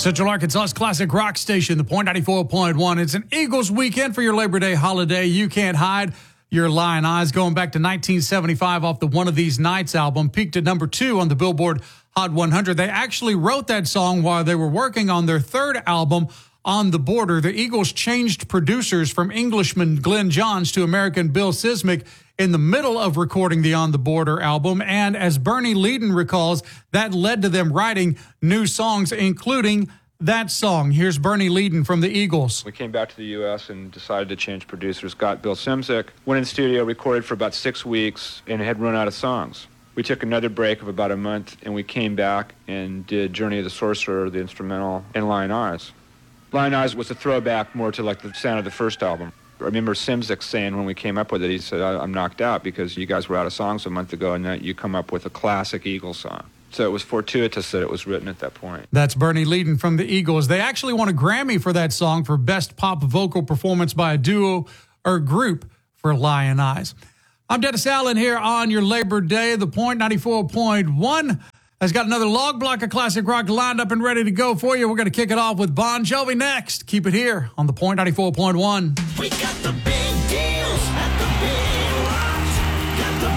Central Arkansas's classic rock station, the Point 94.1. It's an Eagles weekend for your Labor Day holiday. You can't hide your lying eyes. Going back to 1975 off the One of These Nights album, peaked at number 2 on the Billboard Hot 100. They actually wrote that song while they were working on their third album, On the Border. The Eagles changed producers from Englishman Glenn Johns to American Bill Sismic in the middle of recording the On the Border album. And as Bernie Leadon recalls, that led to them writing new songs, including that song. Here's Bernie Leadon from the Eagles. We came back to the U.S. and decided to change producers, got Bill Sismic, went in the studio, recorded for about 6 weeks, and had run out of songs. We took another break of about a month, and we came back and did Journey of the Sorcerer, the instrumental, and Lion Eyes. Lion Eyes was a throwback more to like the sound of the first album. I remember Simzik saying when we came up with it, he said, I'm knocked out because you guys were out of songs a month ago and that you come up with a classic Eagles song. So it was fortuitous that it was written at that point. That's Bernie Leadon from the Eagles. They actually won a Grammy for that song for Best Pop Vocal Performance by a Duo or Group for Lion Eyes. I'm Dennis Allen here on your Labor Day. The Point 94.1 has got another log block of classic rock lined up and ready to go for you. We're going to kick it off with Bon Jovi next. Keep it here on the Point 94.1. We got the big deals at the Big Lot. Got the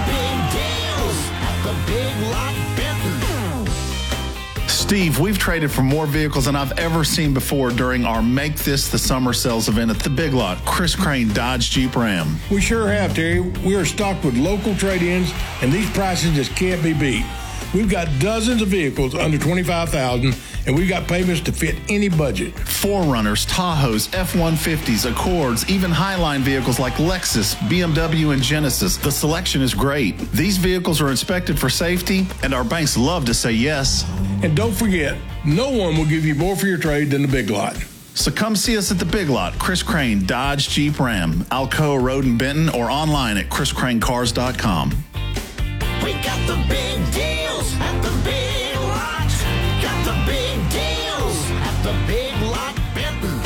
big deals at the Big Lot Benton. Steve, we've traded for more vehicles than I've ever seen before during our Make This the Summer Sales event at the Big Lot, Chris Crane Dodge Jeep Ram. We sure have, Terry. We are stocked with local trade-ins, and these prices just can't be beat. We've got dozens of vehicles under $25,000, and we've got payments to fit any budget. 4Runners, Tahoes, F-150s, Accords, even Highline vehicles like Lexus, BMW, and Genesis. The selection is great. These vehicles are inspected for safety, and our banks love to say yes. And don't forget, no one will give you more for your trade than the Big Lot. So come see us at the Big Lot, Chris Crane Dodge Jeep Ram, Alcoa Road in Benton, or online at chriscranecars.com. We got the big deals at the Big Lot. Got the big deals at the Big Lot Benton.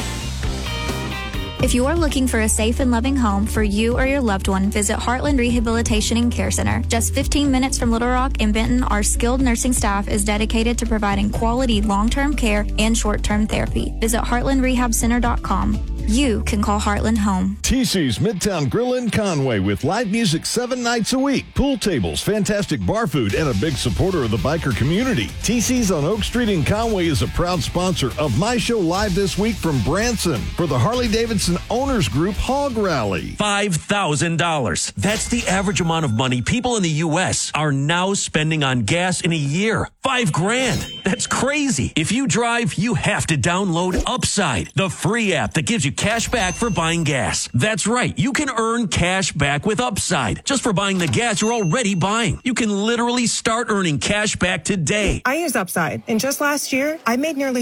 If you are looking for a safe and loving home for you or your loved one, visit Heartland Rehabilitation and Care Center. Just 15 minutes from Little Rock and Benton, our skilled nursing staff is dedicated to providing quality long-term care and short-term therapy. Visit heartlandrehabcenter.com. You can call Heartland home. TC's Midtown Grill in Conway with live music 7 nights a week, pool tables, fantastic bar food, and a big supporter of the biker community. TC's on Oak Street in Conway is a proud sponsor of my show live this week from Branson for the Harley-Davidson Owners Group Hog Rally. $5,000. That's the average amount of money people in the U.S. are now spending on gas in a year. $5,000. That's crazy. If you drive, you have to download Upside, the free app that gives you cash back for buying gas. That's right. You can earn cash back with Upside just for buying the gas you're already buying. You can literally start earning cash back today. I use Upside, and just last year, I made nearly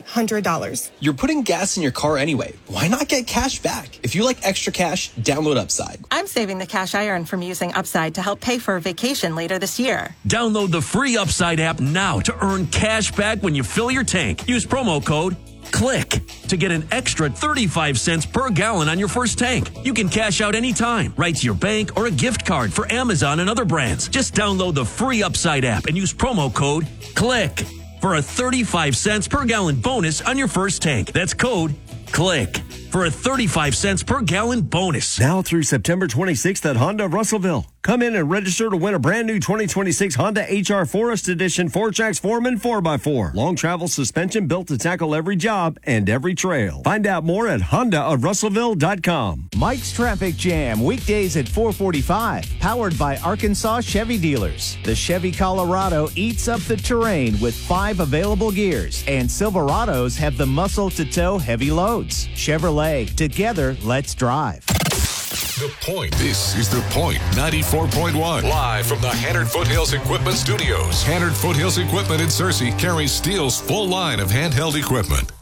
$300. You're putting gas in your car anyway. Why not get cash back? If you like extra cash, download Upside. I'm saving the cash I earn from using Upside to help pay for a vacation later this year. Download the free Upside app now to earn cash back when you fill your tank. Use promo code CLICK to get an extra 35 cents per gallon on your first tank. You can cash out anytime, right to your bank or a gift card for Amazon and other brands. Just download the free Upside app and use promo code CLICK for a 35 cents per gallon bonus on your first tank. That's code CLICK for a 35 cents per gallon bonus. Now through September 26th at Honda Russellville. Come in and register to win a brand new 2026 Honda HR Forest Edition 4Trax Foreman 4x4. Long travel suspension built to tackle every job and every trail. Find out more at HondaofRussellville.com. Mike's Traffic Jam, weekdays at 4:45. Powered by Arkansas Chevy Dealers. The Chevy Colorado eats up the terrain with 5 available gears. And Silverados have the muscle to tow heavy loads. Chevrolet, together, let's drive. The Point. This is The Point 94.1. Live from the Hannard Foothills Equipment Studios. Hannard Foothills Equipment in Searcy carries Steel's full line of handheld equipment.